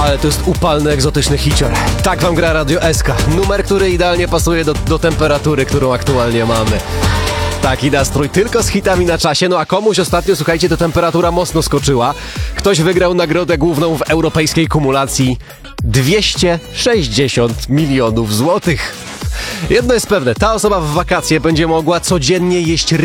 Ale to jest upalny, egzotyczny hicior. Tak wam gra Radio SK. Numer, który idealnie pasuje do temperatury, którą aktualnie mamy. Taki nastrój tylko z hitami na czasie. No a komuś ostatnio, słuchajcie, to temperatura mocno skoczyła. Ktoś wygrał nagrodę główną w europejskiej kumulacji 260 milionów złotych. Jedno jest pewne, ta osoba w wakacje będzie mogła codziennie jeść